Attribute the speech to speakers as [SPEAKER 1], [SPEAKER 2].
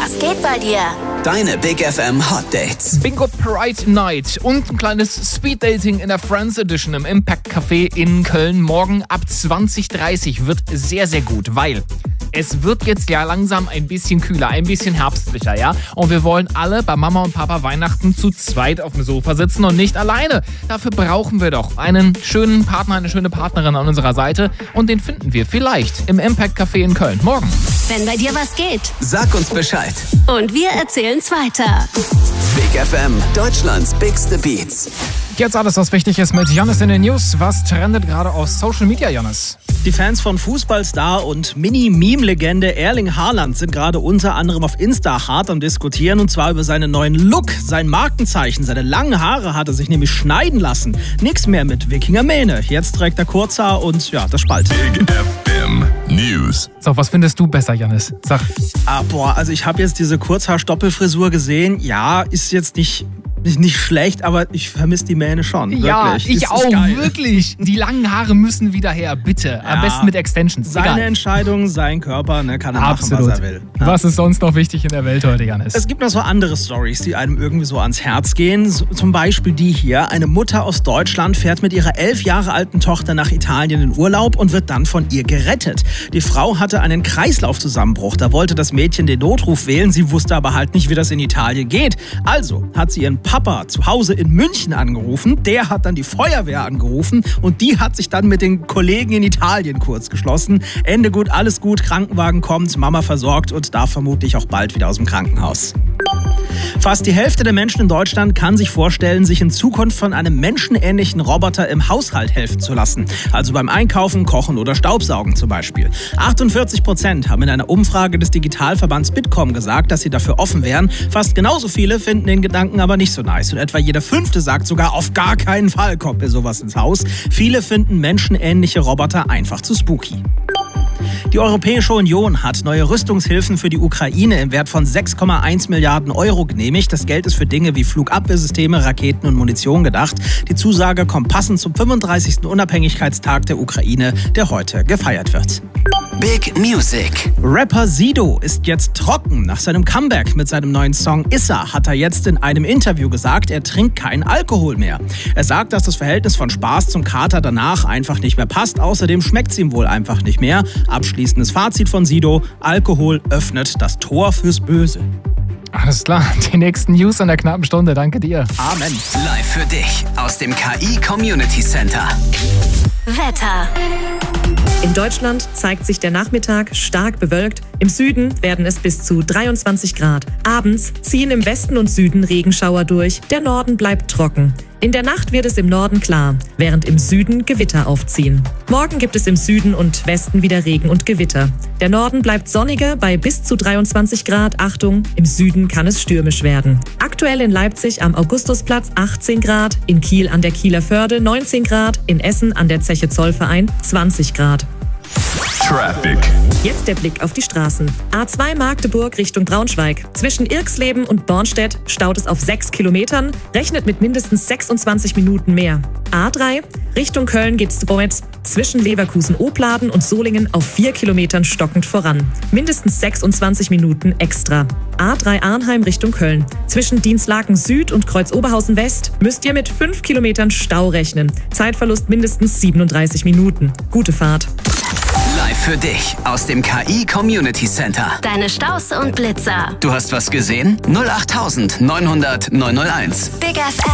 [SPEAKER 1] Was geht bei dir?
[SPEAKER 2] Deine Big FM Hot Dates.
[SPEAKER 3] Bingo Pride Night und ein kleines Speed Dating in der Friends Edition im Impact Café in Köln. Morgen ab 20:30 wird sehr, sehr gut, weil es wird jetzt ja langsam ein bisschen kühler, ein bisschen herbstlicher, ja? Und wir wollen alle bei Mama und Papa Weihnachten zu zweit auf dem Sofa sitzen und nicht alleine. Dafür brauchen wir doch einen schönen Partner, eine schöne Partnerin an unserer Seite. Und den finden wir vielleicht im Impact Café in Köln. Morgen.
[SPEAKER 1] Wenn bei dir was geht.
[SPEAKER 2] Sag uns Bescheid.
[SPEAKER 1] Und wir erzählen's weiter.
[SPEAKER 2] Big FM, Deutschlands bigste Beats.
[SPEAKER 4] Jetzt alles, was wichtig ist mit Jannis in den News. Was trendet gerade auf Social Media, Jannis?
[SPEAKER 5] Die Fans von Fußballstar und Mini-Meme-Legende Erling Haaland sind gerade unter anderem auf Insta hart am Diskutieren, und zwar über seinen neuen Look, sein Markenzeichen. Seine langen Haare hat er sich nämlich schneiden lassen. Nix mehr mit Wikingermähne. Jetzt trägt er Kurzhaar und ja, das Spalt.
[SPEAKER 6] Big FM News.
[SPEAKER 4] So, was findest du besser, Jannis? Sag.
[SPEAKER 5] Also ich habe jetzt diese Kurzhaar-Stoppelfrisur gesehen. Ja, ist jetzt nicht schlecht, aber ich vermisse die Mähne schon.
[SPEAKER 3] Ja,
[SPEAKER 5] wirklich.
[SPEAKER 3] ich
[SPEAKER 5] ist
[SPEAKER 3] auch,
[SPEAKER 5] geil.
[SPEAKER 3] wirklich. Die langen Haare müssen wieder her, bitte. Am besten mit Extensions.
[SPEAKER 5] Seine
[SPEAKER 3] Egal.
[SPEAKER 5] Entscheidung, sein Körper, kann er
[SPEAKER 4] Absolut.
[SPEAKER 5] machen, was er will. Ja.
[SPEAKER 4] Was ist sonst noch wichtig in der Welt heute, Jannis?
[SPEAKER 5] Es gibt noch so andere Storys, die einem irgendwie so ans Herz gehen. Zum Beispiel die hier. Eine Mutter aus Deutschland fährt mit ihrer 11 Jahre alten Tochter nach Italien in Urlaub und wird dann von ihr gerettet. Die Frau hatte einen Kreislaufzusammenbruch. Da wollte das Mädchen den Notruf wählen. Sie wusste aber halt nicht, wie das in Italien geht. Also hat sie ihren Papa zu Hause in München angerufen. Der hat dann die Feuerwehr angerufen und die hat sich dann mit den Kollegen in Italien kurz geschlossen. Ende gut, alles gut. Krankenwagen kommt, Mama versorgt und darf vermutlich auch bald wieder aus dem Krankenhaus. Fast die Hälfte der Menschen in Deutschland kann sich vorstellen, sich in Zukunft von einem menschenähnlichen Roboter im Haushalt helfen zu lassen. Also beim Einkaufen, Kochen oder Staubsaugen zum Beispiel. 48% haben in einer Umfrage des Digitalverbands Bitkom gesagt, dass sie dafür offen wären. Fast genauso viele finden den Gedanken aber nicht so nice. Und etwa jeder Fünfte sagt sogar, auf gar keinen Fall kommt mir sowas ins Haus. Viele finden menschenähnliche Roboter einfach zu spooky. Die Europäische Union hat neue Rüstungshilfen für die Ukraine im Wert von 6,1 Milliarden Euro genehmigt. Das Geld ist für Dinge wie Flugabwehrsysteme, Raketen und Munition gedacht. Die Zusage kommt passend zum 35. Unabhängigkeitstag der Ukraine, der heute gefeiert wird.
[SPEAKER 2] Big Music.
[SPEAKER 5] Rapper Sido ist jetzt trocken. Nach seinem Comeback mit seinem neuen Song Issa hat er jetzt in einem Interview gesagt, er trinkt keinen Alkohol mehr. Er sagt, dass das Verhältnis von Spaß zum Kater danach einfach nicht mehr passt. Außerdem schmeckt es ihm wohl einfach nicht mehr. Abschließendes Fazit von Sido: Alkohol öffnet das Tor fürs Böse.
[SPEAKER 4] Alles klar, die nächsten News in der knappen Stunde. Danke dir.
[SPEAKER 5] Amen.
[SPEAKER 2] Live für dich aus dem KI Community Center.
[SPEAKER 1] Wetter.
[SPEAKER 7] In Deutschland zeigt sich der Nachmittag stark bewölkt. Im Süden werden es bis zu 23 Grad. Abends ziehen im Westen und Süden Regenschauer durch. Der Norden bleibt trocken. In der Nacht wird es im Norden klar, während im Süden Gewitter aufziehen. Morgen gibt es im Süden und Westen wieder Regen und Gewitter. Der Norden bleibt sonniger bei bis zu 23 Grad. Achtung, im Süden kann es stürmisch werden. Aktuell in Leipzig am Augustusplatz 18 Grad, in Kiel an der Kieler Förde 19 Grad, in Essen an der Zeche Zollverein 20 Grad.
[SPEAKER 6] Traffic.
[SPEAKER 7] Jetzt der Blick auf die Straßen. A2 Magdeburg Richtung Braunschweig. Zwischen Irxleben und Bornstedt staut es auf 6 Kilometern, rechnet mit mindestens 26 Minuten mehr. A3 Richtung Köln geht's vorwärts zwischen Leverkusen-Opladen und Solingen auf 4 Kilometern stockend voran. Mindestens 26 Minuten extra. A3 Arnheim Richtung Köln. Zwischen Dienstlaken Süd und Kreuz-Oberhausen West müsst ihr mit 5 Kilometern Stau rechnen. Zeitverlust mindestens 37 Minuten. Gute Fahrt.
[SPEAKER 2] Live für dich aus dem KI Community Center.
[SPEAKER 1] Deine Staus und Blitzer.
[SPEAKER 2] Du hast was gesehen? 08900 901.
[SPEAKER 1] Big FM.